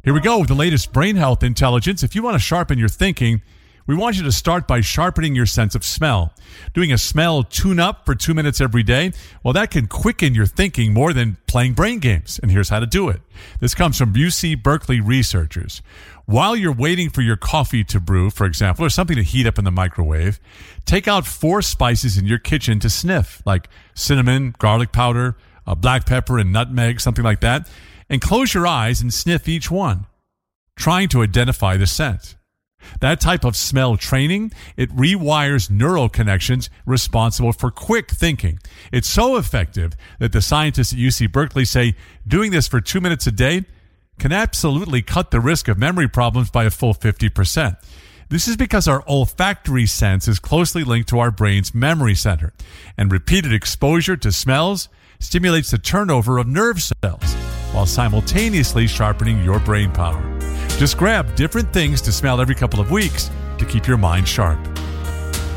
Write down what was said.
Here we go with the latest brain health intelligence. If you want to sharpen your thinking, we want you to start by sharpening your sense of smell. Doing a smell tune-up for 2 minutes every day, well, that can quicken your thinking more than playing brain games. And here's how to do it. This comes from UC Berkeley researchers. While you're waiting for your coffee to brew, for example, or something to heat up in the microwave, take out 4 spices in your kitchen to sniff, like cinnamon, garlic powder, black pepper, and nutmeg, something like that, and close your eyes and sniff each one, trying to identify the scent. That type of smell training, it rewires neural connections responsible for quick thinking. It's so effective that the scientists at UC Berkeley say doing this for 2 minutes a day can absolutely cut the risk of memory problems by a full 50%. This is because our olfactory sense is closely linked to our brain's memory center, and repeated exposure to smells stimulates the turnover of nerve cells while simultaneously sharpening your brain power. Just grab different things to smell every couple of weeks to keep your mind sharp.